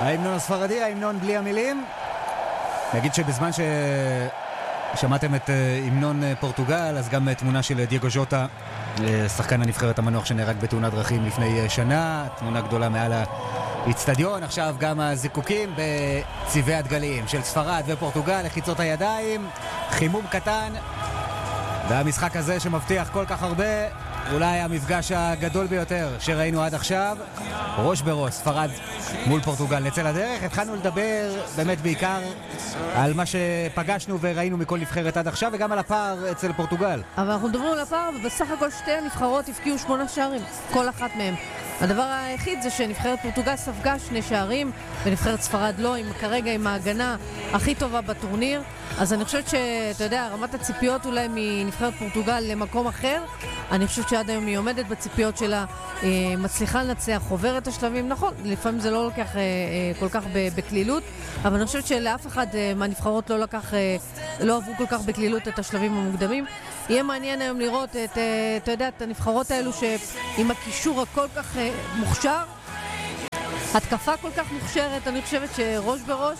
ההמנון הספרדי, ההמנון בלי המילים. נגיד שבזמן ששמעתם את המנון פורטוגל, אז גם תמונה של דייגו ז'וטה, שחקן הנבחרת המנוח שנהרג בתאונת דרכים לפני שנה, תמונה גדולה מעל האצטדיון. עכשיו גם הזיקוקים בצבעי הדגלים של ספרד ופורטוגל, לחיצות הידיים, חימום קטן, והמשחק הזה שמבטיח כל כך הרבה, אולי המפגש הגדול ביותר שראינו עד עכשיו, ראש בראש, ספרד מול פורטוגל. נצא לדרך, התחלנו לדבר באמת בעיקר על מה שפגשנו וראינו מכל נבחרת עד עכשיו, וגם על הפער אצל פורטוגל. אבל אנחנו מדברים על הפער, ובסך הכל שתי הנבחרות הפקיעו 8 שערים, כל אחת מהם. הדבר היחיד זה שנבחרת פורטוגל ספגה 2 שערים, ונבחרת ספרד לא, כרגע עם ההגנה הכי טובה בטורניר. אז אני חושבת שאתה יודע, רמת הציפיות אולי מנבחרת פורטוגל למקום אחר, אני חושבת שעד היום היא עומדת בציפיות שלה, מצליחה לנצח, עוברת את השלבים. נכון, לפעמים זה לא לוקח כל כך בקלילות, אבל אני חושבת שלאף אחד מהנבחרות לא עברו כל כך בקלילות את השלבים המוקדמים. יהיה מעניין היום לראות אתה יודע, את הנבחרות האלו שעם הקישור הכל כך מוכשר, התקפה כל כך מוכשרת. אני חושבת שראש בראש,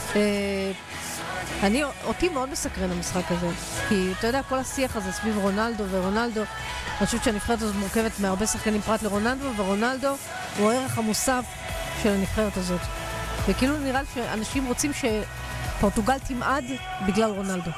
אותי מאוד מסקרן המשחק הזה, כי אתה יודע, כל השיח הזה סביב רונלדו ורונלדו, אני חושבת שהנבחרת הזאת מורכבת מהרבה שחקנים פרט לרונלדו, ורונלדו הוא הערך המוסף של הנבחרת הזאת, וכאילו נראה לי שאנשים רוצים שפורטוגל תמעד בגלל רונלדו.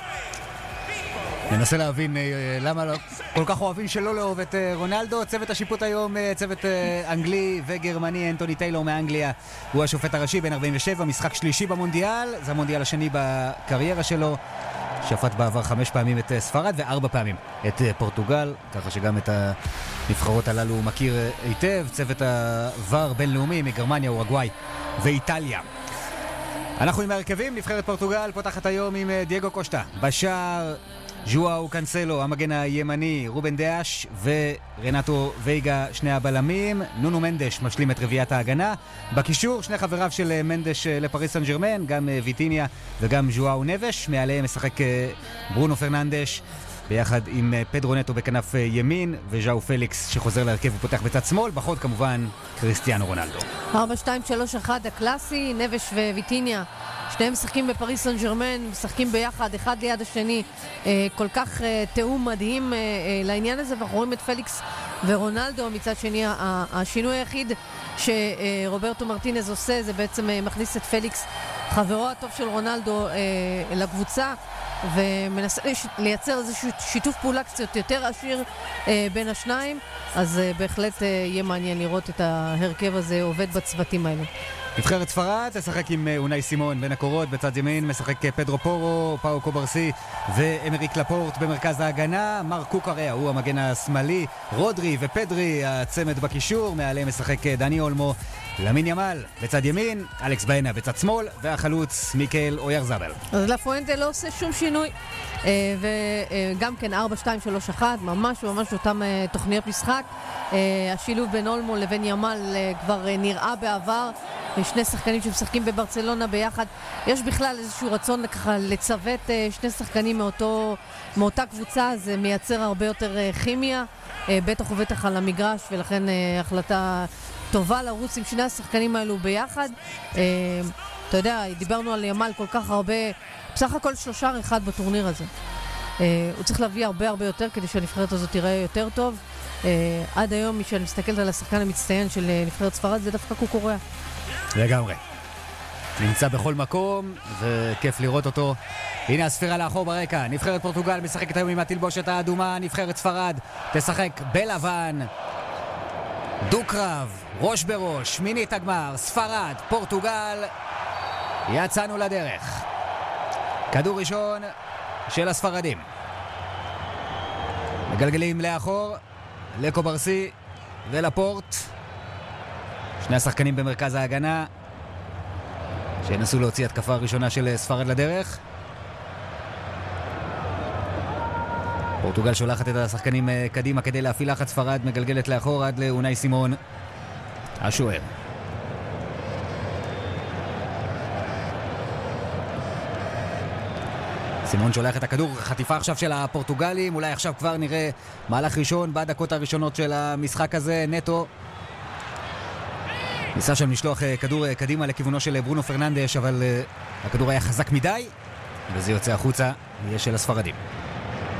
ננסה להבין למה כל כך אוהבים שלא לאהוב את רונלדו. צוות השיפוט היום, צוות אנגלי וגרמני, אנטוני טיילור מאנגליה הוא השופט הראשי, בן 47, משחק שלישי במונדיאל, זה המונדיאל השני בקריירה שלו, שפט בעבר 5 פעמים את ספרד ו4 פעמים את פורטוגל, ככה שגם את הנבחרות הללו הוא מכיר היטב. צוות העבר בינלאומי מגרמניה, אורוגוואי ואיטליה. אנחנו עם הרכבים, נבחרת פורטוגל פותחת היום עם דייגו קושטה בשער, ז'ואאו קנסלו המגן הימני, רובן דיאש ורנטו וייגה שני הבלמים, נונו מנדש משלים את רביעיית ההגנה. בקישור שני חבריו של מנדש לפריס סן ז'רמן, גם ויטיניה וגם ז'ואאו נבש, מעליהם משחק ברונו פרננדש ביחד עם פדרו נטו בכנף ימין, וז'או פליקס שחוזר להרכב ופותח בצד שמאל, בחוד כמובן קריסטיאנו רונלדו. 4-2-3-1 הקלאסי, נבש וויטיניה שניהם משחקים בפריס סן ז'רמן, משחקים ביחד, אחד ליד השני, כל כך תאום מדהים לעניין הזה, ואנחנו רואים את פליקס ורונלדו. מצד שני, השינוי היחיד שרוברטו מרטינז עושה, זה בעצם מכניס את פליקס, חברו הטוב של רונלדו, לקבוצה, ומנסה לייצר איזשהו שיתוף פעולה קצת יותר עשיר בין השניים. אז בהחלט יהיה מעניין לראות את ההרכב הזה עובד בצוותים האלה. נבחרת ספרד תשחק עם אונאי סימון בין הקורות, בצד ימין משחק פדרו פורו, פאו קוברסי ואמריק לפורט במרכז ההגנה, מר קוקריה הוא המגן השמאלי, רודרי ופדרי הצמד בקישור, מעליהם משחק דני אולמו, למין ימל בצד ימין, אלכס באנה בצד שמאל, והחלוץ מיקל אוירזבל. אז לפואנטה לא עושה שום שינוי, וגם כן 4-2-3-1, ממש אותם תוכניות משחק. השילוב בין אולמו לבין ימל כבר נראה בעבר, שני שחקנים שמשחקים בברצלונה ביחד. יש בכלל איזשהו רצון ככה לצוות שני שחקנים מאותה קבוצה, זה מייצר הרבה יותר כימיה, בטח ובטח על המגרש, ולכן החלטה טובה לרוץ עם שני השחקנים האלו ביחד. אתה יודע, דיברנו על ימל כל כך הרבה, בסך הכל 3-1 בטורניר הזה. הוא צריך להביא הרבה יותר כדי שהנבחרת הזאת תראה יותר טוב. עד היום מי שאני מסתכלת על השחקן המצטיין של נבחרת ספרד זה דווקא קוקוריה. לגמרי. נמצא בכל מקום וכיף לראות אותו. הנה הספירה לאחור ברקע. נבחרת פורטוגל משחקת היום עם התלבושת האדומה, נבחרת ספרד תשחק בלבן. דו-קרב, ראש בראש, שמינית הגמר, ספרד, פורטוגל. יצאנו לדרך. כדור ראשון של הספרדים. מגלגלים לאחור, לקוברסי ולפורט. שני השחקנים במרכז ההגנה שינסו להוציא התקפה הראשונה של ספרד לדרך. פורטוגל שולחת את השחקנים קדימה כדי להפעיל לחץ, ספרד מגלגלת לאחור עד לאונאי סימון השוער. סימון שולח את הכדור, חטיפה עכשיו של הפורטוגלים, אולי עכשיו כבר נראה מהלך ראשון בדקות הראשונות של המשחק הזה. נטו ניסה שם לשלוח כדור קדימה לכיוונו של ברונו פרננדש, אבל הכדור היה חזק מדי, וזה יוצא החוצה, יהיה של הספרדים.